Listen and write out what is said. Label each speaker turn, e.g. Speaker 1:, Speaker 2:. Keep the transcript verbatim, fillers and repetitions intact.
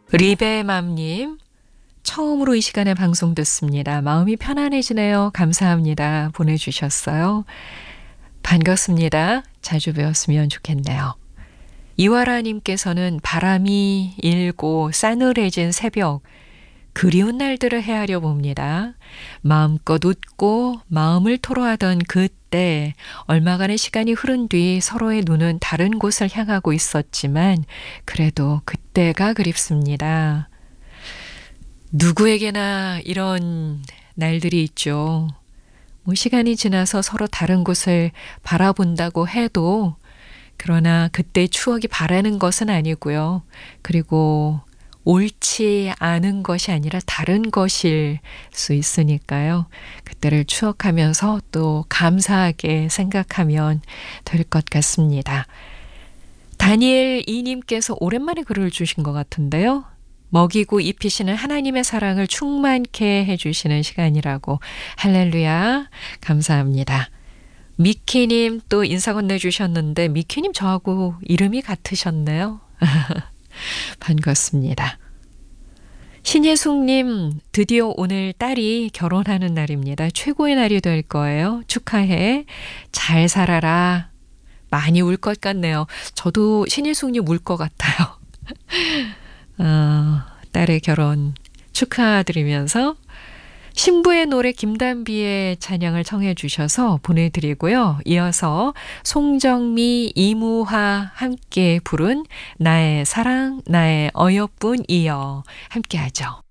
Speaker 1: 리베맘님, 처음으로 이 시간에 방송 듣습니다. 마음이 편안해지네요. 감사합니다. 보내주셨어요. 반갑습니다. 자주 뵈었으면 좋겠네요. 이화라님께서는 바람이 일고 싸늘해진 새벽, 그리운 날들을 헤아려 봅니다. 마음껏 웃고 마음을 토로하던 그때 얼마간의 시간이 흐른 뒤 서로의 눈은 다른 곳을 향하고 있었지만 그래도 그때가 그립습니다. 누구에게나 이런 날들이 있죠. 뭐 시간이 지나서 서로 다른 곳을 바라본다고 해도 그러나 그때 추억이 바라는 것은 아니고요. 그리고 옳지 않은 것이 아니라 다른 것일 수 있으니까요. 그때를 추억하면서 또 감사하게 생각하면 될 것 같습니다. 다니엘 이님께서 오랜만에 글을 주신 것 같은데요. 먹이고 입히시는 하나님의 사랑을 충만케 해주시는 시간이라고. 할렐루야. 감사합니다. 미키님 또 인사 건네주셨는데 미키님 저하고 이름이 같으셨네요. 반갑습니다. 신예숙님, 드디어 오늘 딸이 결혼하는 날입니다. 최고의 날이 될 거예요. 축하해. 잘 살아라. 많이 울 것 같네요. 저도 신예숙님 울 것 같아요. 어, 딸의 결혼 축하드리면서 신부의 노래 김단비의 찬양을 청해 주셔서 보내드리고요. 이어서 송정미, 이무화 함께 부른 나의 사랑, 나의 어여쁜 이여 함께 하죠.